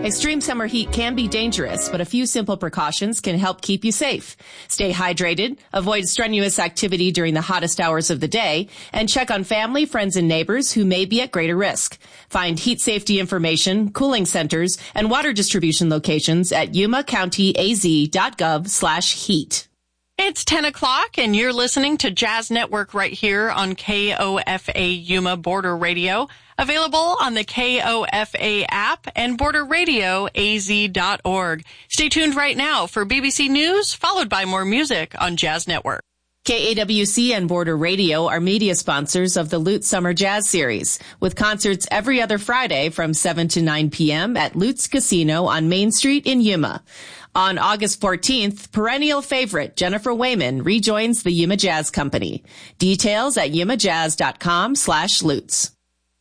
Extreme summer heat can be dangerous, but a few simple precautions can help keep you safe. Stay hydrated, avoid strenuous activity during the hottest hours of the day, and check on family, friends, and neighbors who may be at greater risk. Find heat safety information, cooling centers, and water distribution locations at yumacountyaz.gov/heat. It's 10 o'clock, and you're listening to Jazz Network right here on KOFA Yuma Border Radio, available on the KOFA app and borderradioaz.org. Stay tuned right now for BBC News, followed by more music on Jazz Network. KAWC and Border Radio are media sponsors of the Lutz Summer Jazz Series, with concerts every other Friday from 7 to 9 p.m. at Lutz Casino on Main Street in Yuma. On August 14th, perennial favorite Jennifer Wayman rejoins the Yuma Jazz Company. Details at yumajazz.com/Lutz.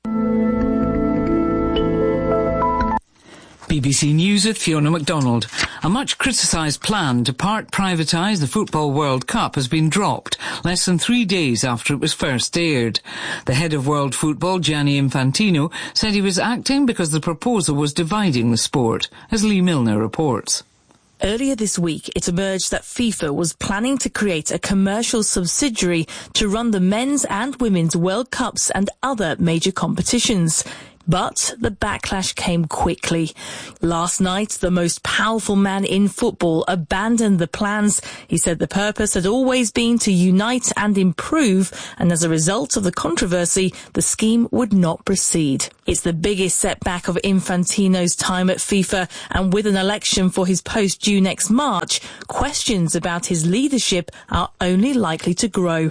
BBC News with Fiona MacDonald. A much criticised plan to part privatise the Football World Cup has been dropped less than 3 days after it was first aired. The head of World Football, Gianni Infantino, said he was acting because the proposal was dividing the sport, as Lee Milner reports. Earlier this week, it emerged that FIFA was planning to create a commercial subsidiary to run the men's and women's World Cups and other major competitions. But the backlash came quickly. Last night, the most powerful man in football abandoned the plans. He said the purpose had always been to unite and improve, and as a result of the controversy, the scheme would not proceed. It's the biggest setback of Infantino's time at FIFA, and with an election for his post due next March, questions about his leadership are only likely to grow.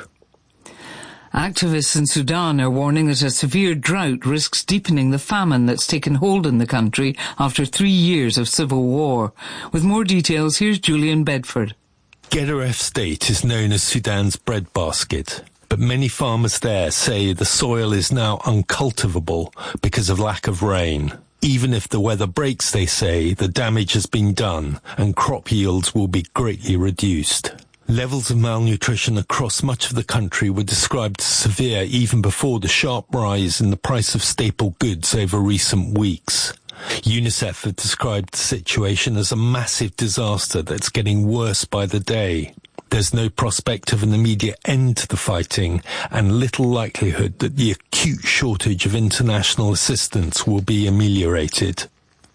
Activists in Sudan are warning that a severe drought risks deepening the famine that's taken hold in the country after 3 years of civil war. With more details, here's Julian Bedford. Gedaref State is known as Sudan's breadbasket, but many farmers there say the soil is now uncultivable because of lack of rain. Even if the weather breaks, they say, the damage has been done and crop yields will be greatly reduced. Levels of malnutrition across much of the country were described as severe even before the sharp rise in the price of staple goods over recent weeks. UNICEF have described the situation as a massive disaster that's getting worse by the day. There's no prospect of an immediate end to the fighting and little likelihood that the acute shortage of international assistance will be ameliorated.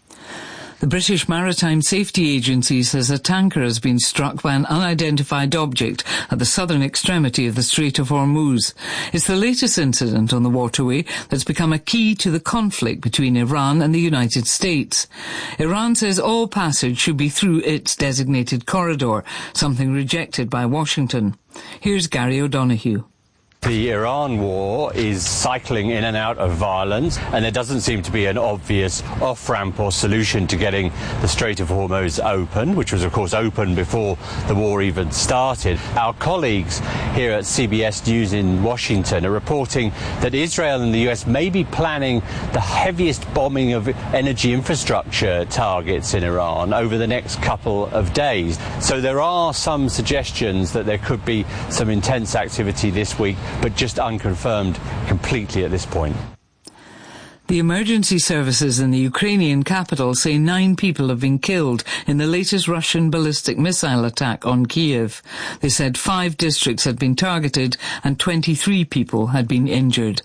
The British Maritime Safety Agency says a tanker has been struck by an unidentified object at the southern extremity of the Strait of Hormuz. It's the latest incident on the waterway that's become a key to the conflict between Iran and the United States. Iran says all passage should be through its designated corridor, something rejected by Washington. Here's Gary O'Donoghue. The Iran war is cycling in and out of violence, and there doesn't seem to be an obvious off-ramp or solution to getting the Strait of Hormuz open, which was, of course, open before the war even started. Our colleagues here at CBS News in Washington are reporting that Israel and the US may be planning the heaviest bombing of energy infrastructure targets in Iran over the next couple of days. So there are some suggestions that there could be some intense activity this week, but just unconfirmed completely at this point. The emergency services in the Ukrainian capital say 9 people have been killed in the latest Russian ballistic missile attack on Kiev. They said 5 districts had been targeted and 23 people had been injured.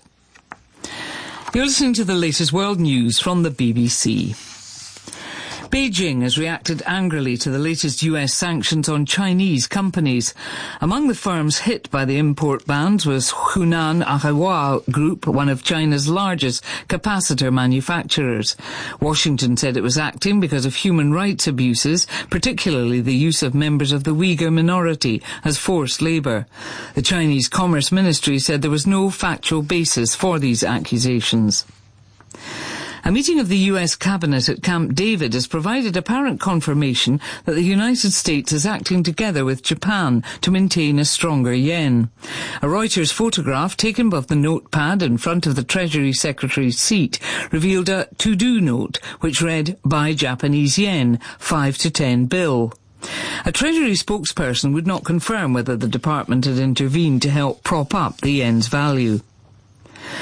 You're listening to the latest world news from the BBC. Beijing has reacted angrily to the latest US sanctions on Chinese companies. Among the firms hit by the import bans was Hunan Ahua Group, one of China's largest capacitor manufacturers. Washington said it was acting because of human rights abuses, particularly the use of members of the Uyghur minority as forced labour. The Chinese Commerce Ministry said there was no factual basis for these accusations. A meeting of the US Cabinet at Camp David has provided apparent confirmation that the United States is acting together with Japan to maintain a stronger yen. A Reuters photograph taken above the notepad in front of the Treasury Secretary's seat revealed a to-do note which read, "Buy Japanese yen, 5 to 10 bill." A Treasury spokesperson would not confirm whether the department had intervened to help prop up the yen's value.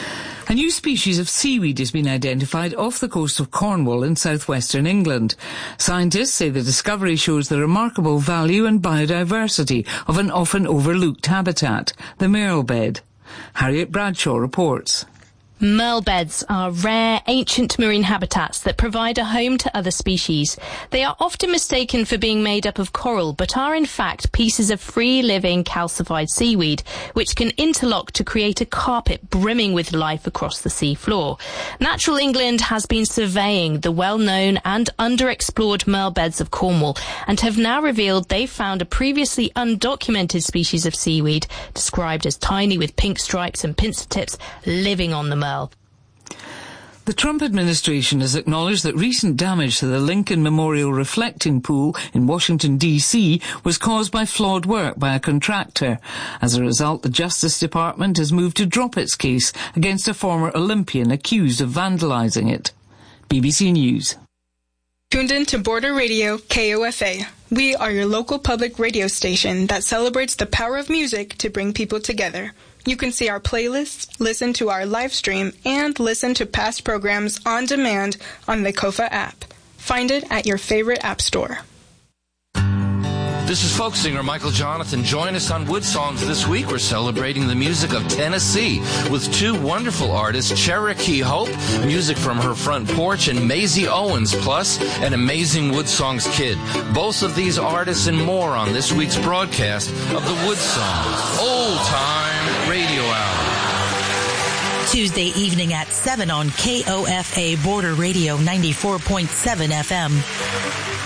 A new species of seaweed has been identified off the coast of Cornwall in southwestern England. Scientists say the discovery shows the remarkable value and biodiversity of an often overlooked habitat, the marl bed. Harriet Bradshaw reports. Marl beds are rare, ancient marine habitats that provide a home to other species. They are often mistaken for being made up of coral, but are in fact pieces of free-living calcified seaweed, which can interlock to create a carpet brimming with life across the sea floor. Natural England has been surveying the well-known and underexplored marl beds of Cornwall and have now revealed they found a previously undocumented species of seaweed, described as tiny with pink stripes and pincer tips, living on the marl. The Trump administration has acknowledged that recent damage to the Lincoln Memorial reflecting pool in Washington, D.C. was caused by flawed work by a contractor. As a result, the Justice Department has moved to drop its case against a former Olympian accused of vandalizing it. BBC News. Tuned in to Border Radio KOFA. We are your local public radio station that celebrates the power of music to bring people together. You can see our playlists, listen to our live stream, and listen to past programs on demand on the KOFA app. Find it at your favorite app store. This is folk singer Michael Jonathan. Join us on Wood Songs this week. We're celebrating the music of Tennessee with two wonderful artists, Cherokee Hope, music from her front porch, and Maisie Owens, plus an amazing Wood Songs kid. Both of these artists and more on this week's broadcast of the Wood Songs Old Time Radio Hour. Tuesday evening at 7 on KOFA Border Radio 94.7 FM.